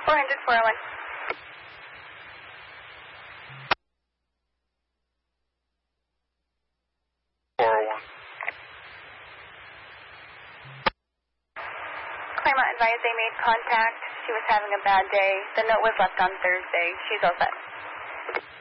400, 401. Claimant advised they made contact. She was having a bad day. The note was left on Thursday. She's all set.